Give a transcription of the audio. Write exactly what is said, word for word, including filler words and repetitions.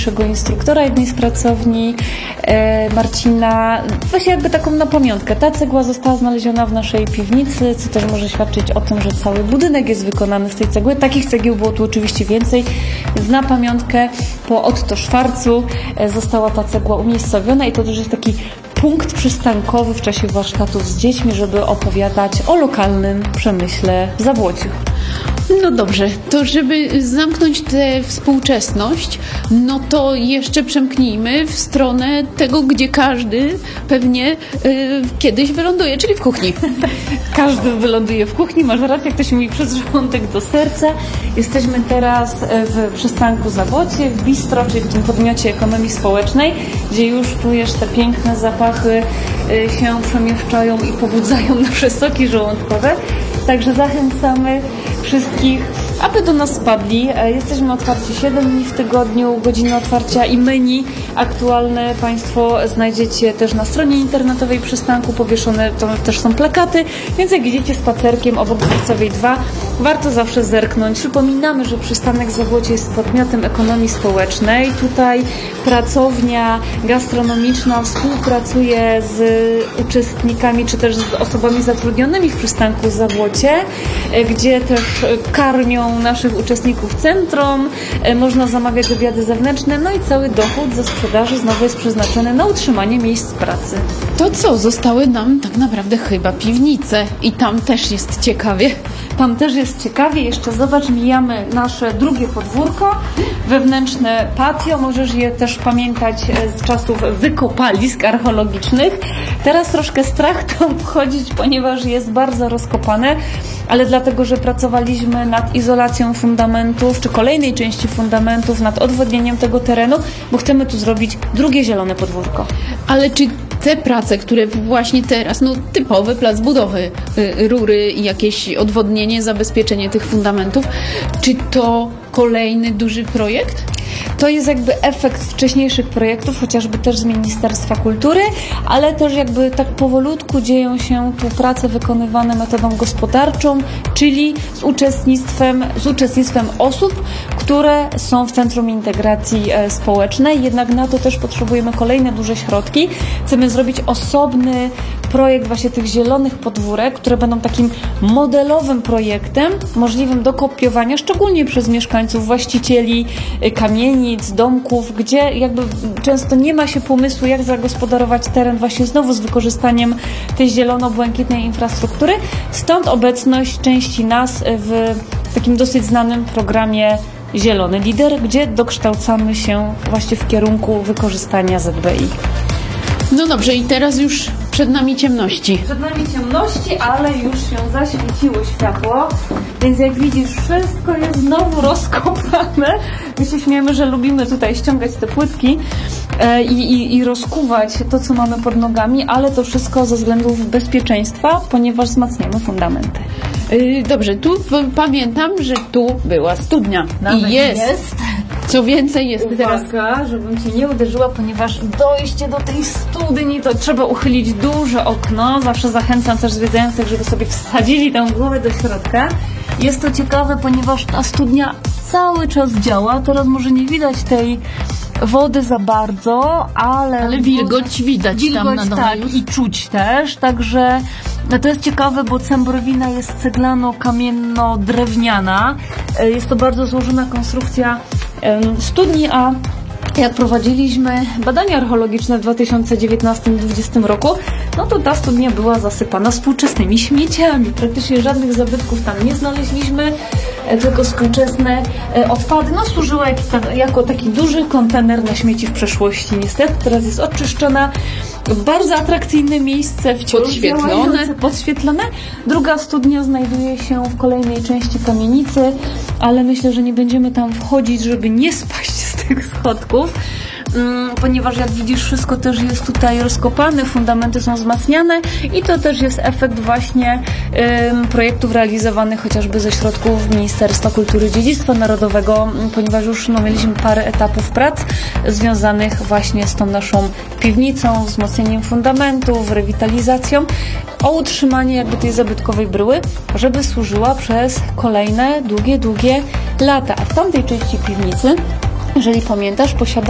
dzisiejszego instruktora jednej z pracowni, e, Marcina, właśnie jakby taką na pamiątkę. Ta cegła została znaleziona w naszej piwnicy, co też może świadczyć o tym, że cały budynek jest wykonany z tej cegły. Takich cegieł było tu oczywiście więcej, więc na pamiątkę po Otto Schwarzu e, została ta cegła umiejscowiona i to też jest taki punkt przystankowy w czasie warsztatów z dziećmi, żeby opowiadać o lokalnym przemyśle w Zabłociu. No dobrze, to żeby zamknąć tę współczesność, no to jeszcze przemknijmy w stronę tego, gdzie każdy pewnie y, kiedyś wyląduje, czyli w kuchni. Każdy wyląduje w kuchni, masz rację, jak to się mówi, przez żołądek do serca. Jesteśmy teraz w przystanku Zabłocie, w bistro, czyli w tym podmiocie ekonomii społecznej, gdzie już czujesz te piękne zapachy się przemieszczają i pobudzają nasze soki żołądkowe. Także zachęcamy wszystkich, aby do nas spadli. Jesteśmy otwarci siedem dni w tygodniu, godziny otwarcia i menu aktualne Państwo znajdziecie też na stronie internetowej przystanku, powieszone to też są plakaty, więc jak idziecie spacerkiem obok Dworcowej dwa, warto zawsze zerknąć. Przypominamy, że przystanek Zabłocie jest podmiotem ekonomii społecznej. Tutaj pracownia gastronomiczna współpracuje z uczestnikami, czy też z osobami zatrudnionymi w przystanku Zabłocie, gdzie też karmią naszych uczestników centrum, można zamawiać obiady zewnętrzne, no i cały dochód ze sprzedaży znowu jest przeznaczony na utrzymanie miejsc pracy. To co, zostały nam tak naprawdę chyba piwnice i tam też jest ciekawie. Tam też jest ciekawie, jeszcze zobacz, mijamy nasze drugie podwórko, wewnętrzne patio, możesz je też pamiętać z czasów wykopalisk archeologicznych. Teraz troszkę strach to obchodzić, ponieważ jest bardzo rozkopane, ale dlatego, że pracowaliśmy nad izolacją fundamentów, czy kolejnej części fundamentów, nad odwodnieniem tego terenu, bo chcemy tu zrobić drugie zielone podwórko. Ale czy te prace, które właśnie teraz, no typowy plac budowy, y, rury i jakieś odwodnienie, zabezpieczenie tych fundamentów, czy to kolejny duży projekt? To jest jakby efekt wcześniejszych projektów, chociażby też z Ministerstwa Kultury, ale też jakby tak powolutku dzieją się tu prace wykonywane metodą gospodarczą, czyli z uczestnictwem, z uczestnictwem osób, które są w Centrum Integracji Społecznej. Jednak na to też potrzebujemy kolejne duże środki. Chcemy zrobić osobny projekt właśnie tych zielonych podwórek, które będą takim modelowym projektem, możliwym do kopiowania, szczególnie przez mieszkańców, właścicieli kamienic, domków, gdzie jakby często nie ma się pomysłu, jak zagospodarować teren właśnie znowu z wykorzystaniem tej zielono-błękitnej infrastruktury. Stąd obecność części nas w takim dosyć znanym programie Zielony Lider, gdzie dokształcamy się właśnie w kierunku wykorzystania Z B I. No dobrze, i teraz już przed nami ciemności. Przed nami ciemności, ale już się zaświeciło światło, więc jak widzisz, wszystko jest znowu rozkopane. My się śmiejemy, że lubimy tutaj ściągać te płytki e, i, i, i rozkuwać to, co mamy pod nogami, ale to wszystko ze względów bezpieczeństwa, ponieważ wzmacniamy fundamenty. Yy, dobrze, tu p- pamiętam, że tu była studnia. Nawet I jest. jest. Co więcej jest teraz. Uwaga, żebym Cię nie uderzyła, ponieważ dojście do tej studni to trzeba uchylić duże okno. Zawsze zachęcam też zwiedzających, żeby sobie wsadzili tę głowę do środka. Jest to ciekawe, ponieważ ta studnia cały czas działa. Teraz może nie widać tej wody za bardzo, ale... Ale wilgoć widać wilgoć, tam na dole. Tak, już. i czuć też, także to jest ciekawe, bo Cembrowina jest ceglano-kamienno-drewniana. Jest to bardzo złożona konstrukcja studni, a jak prowadziliśmy badania archeologiczne w dwa tysiące dziewiętnastym do dwa tysiące dwudziestym roku, no to ta studnia była zasypana współczesnymi śmieciami. Praktycznie żadnych zabytków tam nie znaleźliśmy, tylko współczesne odpady. No służyła jak, jako taki duży kontener na śmieci w przeszłości. Niestety teraz jest oczyszczona. Bardzo atrakcyjne miejsce, wciąż podświetlone. podświetlone. Druga studnia znajduje się w kolejnej części kamienicy, ale myślę, że nie będziemy tam wchodzić, żeby nie spaść z tych schodków, ponieważ jak widzisz, wszystko też jest tutaj rozkopane, fundamenty są wzmacniane i to też jest efekt właśnie um, projektów realizowanych chociażby ze środków Ministerstwa Kultury i Dziedzictwa Narodowego, ponieważ już no, mieliśmy parę etapów prac związanych właśnie z tą naszą piwnicą, wzmocnieniem fundamentów, rewitalizacją, o utrzymanie jakby tej zabytkowej bryły, żeby służyła przez kolejne długie, długie lata. A w tamtej części piwnicy, jeżeli pamiętasz, posiada